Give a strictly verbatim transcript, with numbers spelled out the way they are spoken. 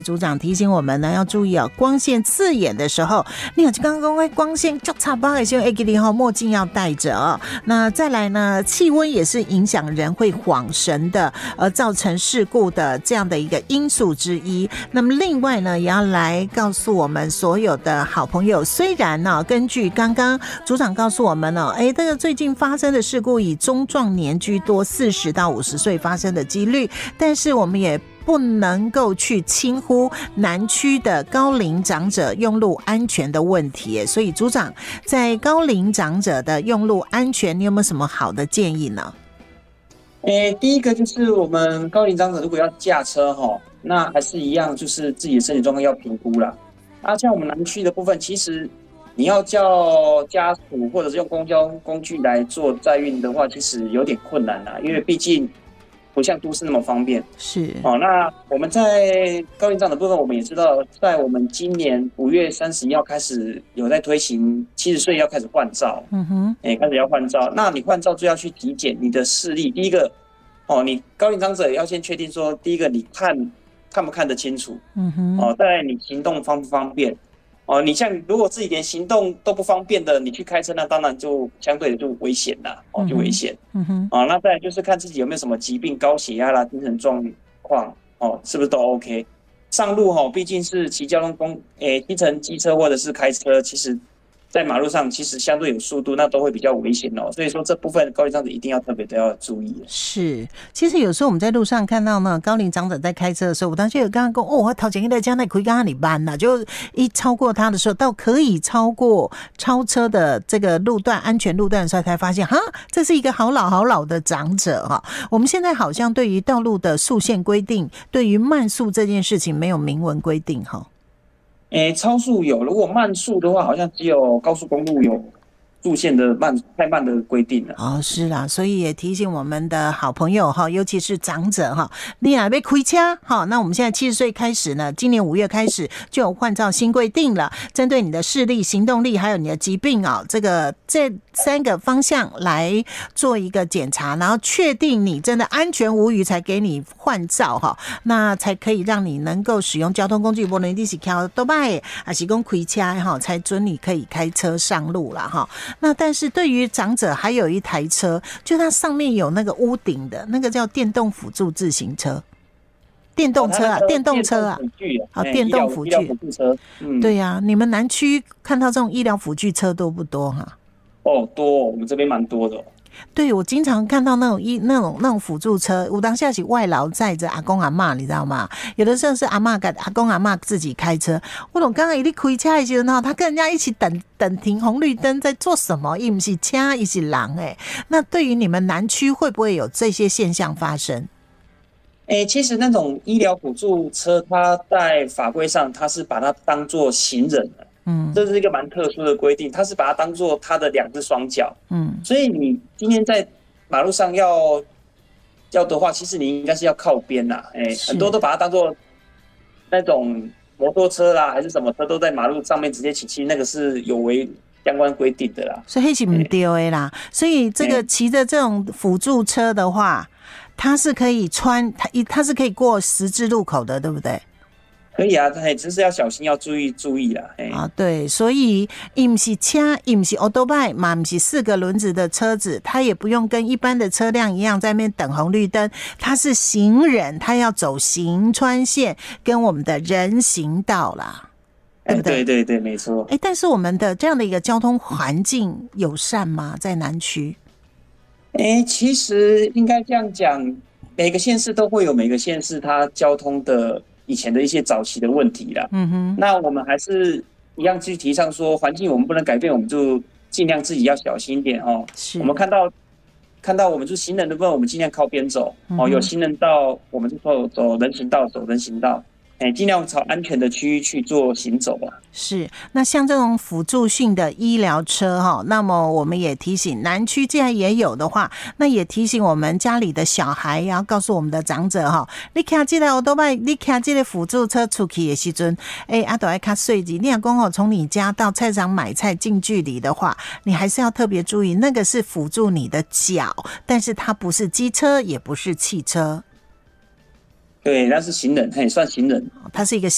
组长提醒我们呢，要注意啊，光线刺眼的时候，你有刚刚光线较差吧，的时候，哎，给你好墨镜要戴着哦。那再来呢，气温也是影响人会晃神的，而造成事故的这样的一个因素之一。那么另外呢，也要来告诉我们所有的好朋友，虽然呢、啊，根据刚刚组长告诉我们呢，哎，这个最近发生的事故以中壮年居多，四十到五十岁发生的几率，但是我们也不能够去轻忽南区的高龄长者用路安全的问题，所以组长在高龄长者的用路安全，你有没有什么好的建议呢？ 诶，第一个就是我们高龄长者如果要驾车哈，那还是一样，就是自己的身体状况要评估啦。啊，像我们南区的部分，其实你要叫家属或者是用公交工具来做载运的话，其实有点困难啦，因为毕竟不像都市那么方便。 是哦，那我们在高龄长的部分，我们也知道，在我们今年五月三十一号开始有在推行七十岁要开始换照，嗯哼，哎、欸，开始要换照。那你换照就要去体检你的视力。第一个，哦，你高龄长者要先确定说，第一个你看看不看得清楚，嗯哼，哦，再来你行动方不方便。哦，你像如果自己连行动都不方便的，你去开车，那当然就相对的就危险啦，哦，就危险。嗯哼，啊、哦，那再来就是看自己有没有什么疾病，高血压啦、精神状况，哦，是不是都 OK？ 上路哈、哦，毕竟是骑交通工，诶，骑乘机车或者是开车，其实在马路上其实相对有速度，那都会比较危险哦。所以说这部分高龄长者一定要特别的要注意。 是，其实有时候我们在路上看到呢，高龄长者在开车的时候，我当时有刚刚讲，哦，我头前一台车那可以刚刚你慢了，就一超过他的时候，到可以超过超车的这个路段，安全路段的时候，才发现，哈，这是一个好老好老的长者哈。我们现在好像对于道路的速限规定，对于慢速这件事情没有明文规定哈。 诶，超速有，如果慢速的话，好像只有高速公路有速限的慢太慢的规定了。 哦，是啦，所以也提醒我们的好朋友哈，尤其是长者哈，你还没开车哈，那我们现在七十岁开始呢，今年五月开始就有换照新规定了，针对你的视力、行动力还有你的疾病啊，这个这三个方向来做一个检查，然后确定你真的安全无虞，才给你换照哈，那才可以让你能够使用交通工具，不论你是开多摆还是讲开车哈，才准你可以开车上路啦哈。那但是对于长者，还有一台车，就它上面有那个屋顶的那个叫电动辅助自行车。电动车啊， 哦、 电动车啊，好，电动辅具车。嗯， 对呀、啊，你们南区看到这种医疗辅具车多不多哈？ 哦，多，我们这边蛮多的、哦。 对，我经常看到那种一那种那种辅助车，我当下是外劳载着阿公阿嬷，你知道吗？有的时候是阿嬷跟阿公阿嬷自己开车。我懂刚刚一直开车的时候呢，他跟人家一起等等停红绿灯，在做什么？一不是车，一是人哎。那对于你们南区会不会有这些现象发生？ 欸，其实那种医疗辅助车，它在法规上，它是把它当作行人的。嗯，这是一个蛮特殊的规定，它是把它当作它的两只双脚。嗯，所以你今天在马路上要要的话，其实你应该是要靠边啦。哎、欸，很多都把它当作那种摩托车啦，还是什么车都在马路上面直接骑，其实那个是有违相关规定的啦。 所以那是不对的啦。所以这个骑着这种辅助车的话，它是可以穿，它它是可以过十字路口的，对不对？ 可以啊，只是要小心，要注意注意啦。 啊，对，所以它不是车，它不是 autobike， 嘛不是四个轮子的车子，它也不用跟一般的车辆一样在那边等红绿灯，它是行人，它要走行穿线跟我们的人行道啦，对不对？ 欸、对对对，没错。 哎，但是我们的这样的一个交通环境友善吗？在南区？ 哎、欸，其实应该这样讲，每个县市都会有每个县市它交通的以前的一些早期的问题啦。嗯哼，那我们还是一样去提倡说，环境我们不能改变，我们就尽量自己要小心一点哦。是，我们看到看到我们就是行人的部分，我们尽量靠边走、嗯、哦。有行人道，我们就走走人行道，走人行道。哎，尽量朝安全的区域去做行走啊。 是，那像这种辅助性的医疗车哈，那么我们也提醒南区既然也有的话，那也提醒我们家里的小孩，要告诉我们的长者哈，你开这个都拜，你开这个辅助车出去的时阵，哎，阿都爱卡税级。你若讲哦，从你家到菜场买菜近距离的话，你还是要特别注意，那个是辅助你的脚，但是它不是机车，也不是汽车。 对，那是行人，嘿，算行人， 它是一个